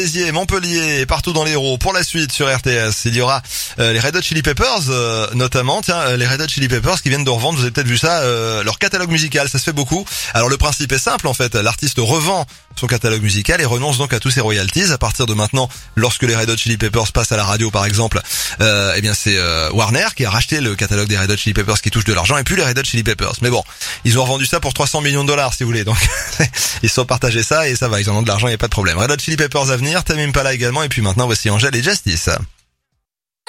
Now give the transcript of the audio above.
Montpellier et partout dans l'Hérault. Pour la suite sur RTS, il y aura les Red Hot Chili Peppers notamment. Tiens, les Red Hot Chili Peppers qui viennent de revendre, vous avez peut-être vu ça, leur catalogue musical, ça se fait beaucoup. Alors le principe est simple en fait, l'artiste revend son catalogue musical et renonce donc à tous ses royalties. À partir de maintenant, lorsque les Red Hot Chili Peppers passent à la radio par exemple, eh bien c'est Warner qui a racheté le catalogue des Red Hot Chili Peppers qui touche de l'argent et plus les Red Hot Chili Peppers. Mais bon, ils ont revendu ça pour 300 millions de dollars si vous voulez. Donc ils se sont partagés ça et ça va, ils en ont de l'argent, il n'y a pas de problème. Red Hot Chili Peppers à venir, Tame Impala également et puis maintenant voici Angèle et Justice.